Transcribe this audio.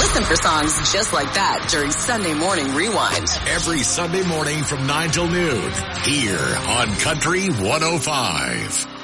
Listen for songs just like that during Sunday Morning Rewind. Every Sunday morning from 9 till noon here on Country 105.